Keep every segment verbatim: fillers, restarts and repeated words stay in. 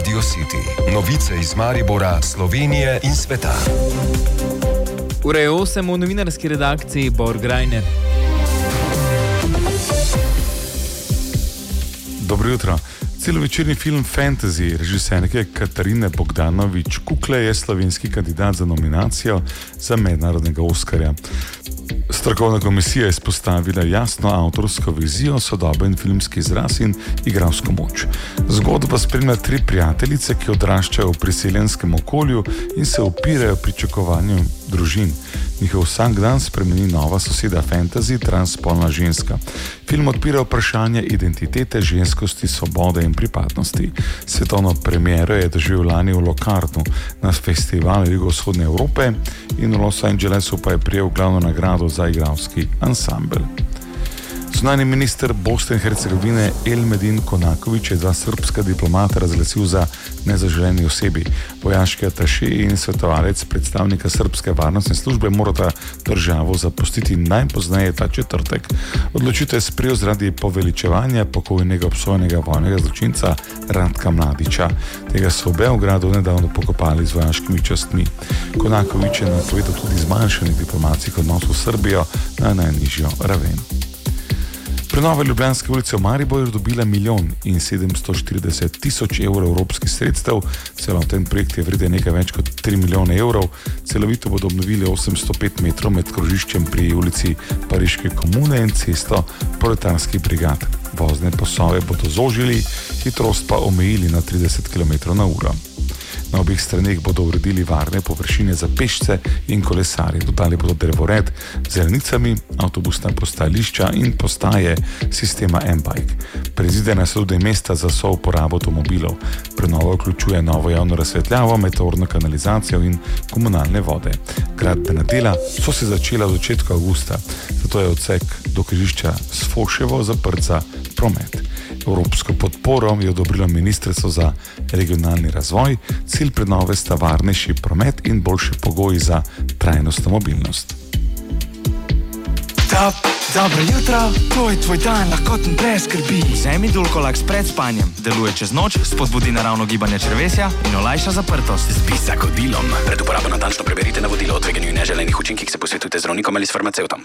Radio City. Novice iz Maribora, Slovenije in sveta. Ura je osem, v novinarski redakciji Bor Grajner. Dobro jutro. Celovečerni film Fantasy režiserke Katarine Bogdanović Kukle je slovenski kandidat za nominacijo za mednarodnega Oskarja. Strokovna komisija je izpostavila jasno avtorsko vizijo, sodoben filmski izraz in igralsko moč. Zgodba spremlja tri prijateljice, ki odraščajo v priseljenskem okolju in se upirajo pričakovanju družin. Njihov vsak dan spremeni nova soseda Fantasy, transspolna ženska. Film odpira vprašanje identitete, ženskosti, svobode in pripadnosti. Svetovno premiero je doživel lani v Locarnu na festivalu Jugovzhodne Evrope in v Los Angelesu pa je prejel glavno nagrado za igralski ansambel. Zunanji minister Bosne in Hercegovine Elmedin Konaković je dva srpska diplomata razglasil za nezaželeni osebi. Vojaški ataše in svetovalec predstavnika srpske varnostne službe morata državo zapustiti najpozneje ta četrtek. Odločitev je sprejel zaradi poveličevanja pokojnega obsojenega vojnega zločinca Ratka Mladića. Tega so v Beogradu nedavno pokopali z vojaškimi častmi. Konaković je napovedal tudi zmanjšanje diplomatskih odnosov s Srbijo na najnižjo raven. Prenova Ljubljanske ulice v Mariboru je dobila milijon in sedemsto štirideset tisoč evrov evropskih sredstev. Celoten projekt je vreden nekaj več kot tri milijone evrov. Celovito bodo obnovili osemsto pet metrov med krožiščem pri ulici Pariške komune in cesto Proletarskih brigad. Vozne pasove bodo zožili, hitrost pa omejili na trideset kilometrov na uro. Na obeh straneh bodo uredili varne površine za pešce in kolesarje. Dodali bodo drevored z zelenicami, avtobusna postajališča in postaje sistema M-Bike. Predvidena so tudi mesta za souporabo avtomobilov. Prenova vključuje novo javno razsvetljavo, meteorno kanalizacijo in komunalne vode. Gradbena dela so se začela v začetku avgusta, zato je odsek do križišča s Foševo zaprt za promet. Evropsko podporo je odobrilo Ministrstvo za regionalni razvoj. Cilj prenove sta varnejši promet in boljši pogoji za trajnostno mobilnost. Top, dobro jutro, to je tvoj dan, lakoten brez skrbi. Vzemi Dulcolax pred spanjem, deluje čez noč, spodbudi naravno gibanje črevesja in olajša zaprtost. Zbi za kodilom. Pred uporabo natančno preberite navodilo o tveganju in neželenih učinkih, se posvetujte z zdravnikom ali s farmacevtom.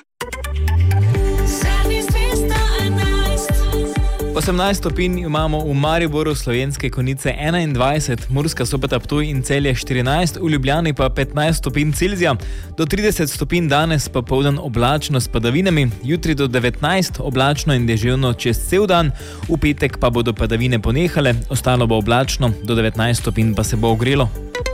osemnajst stopinj imamo v Mariboru, Slovenske Konjice enaindvajset, Murska Sobota, Ptuj in Celje štirinajst, v Ljubljani pa petnajst stopinj Celzija, do trideset stopinj danes pa poldan oblačno s padavinami, jutri do devetnajst oblačno in deževno čez cel dan, v petek pa bodo padavine ponehale, ostalo bo oblačno, do devetnajst stopinj pa se bo ogrelo.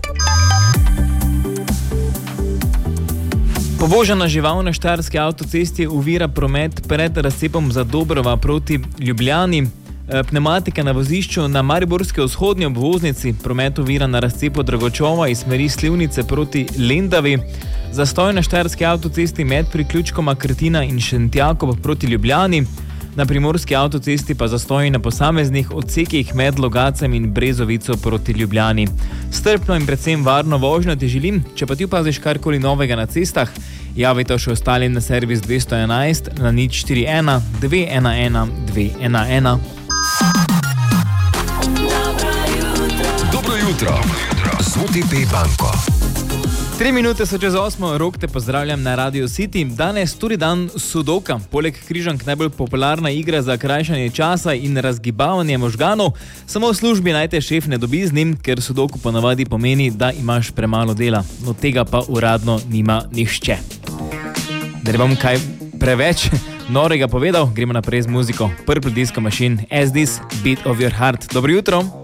Pobožana žival na Štajerski avtocesti ovira promet pred razcepom za Dobrova proti Ljubljani. Pneumatika na vozišču na mariborski vzhodni obvoznici, promet ovira na razcepu Dragočova iz smeri Slivnice proti Lendavi. Zastoj na Štajerski avtocesti med priključkoma Krtina in Šentjakov proti Ljubljani. Na primorski avtocesti pa zastoji na posameznih odsekih med Logacem in Brezovico proti Ljubljani. Strpno in predvsem varno vožnjo ti želim, če pa ti opaziš karkoli novega na cestah, javite še ostali na servis dvesto enajst na nič štiri ena dve ena ena dve ena ena. Dobro jutro z O T P banko. Tri minute so čez osmo, Rok te pozdravljam na Radio City. Danes tudi dan sudoka, poleg križank najbolj popularna igra za krajšanje časa in razgibavanje možganov. Samo v službi naj te šef ne dobi z njim, ker sudoku ponavadi pomeni, da imaš premalo dela. No tega pa uradno nima nihče. Da ne bom kaj preveč norega povedal, gremo naprej z muziko. Purple Disco Machine, As This, Beat of Your Heart. Dobro jutro!